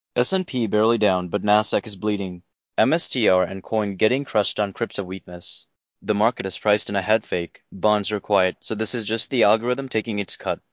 S&P barely down, but Nasdaq is bleeding. MSTR and coin getting crushed on crypto weakness. The market is priced in a head fake. Bonds are quiet, so this is just the algorithm taking its cut.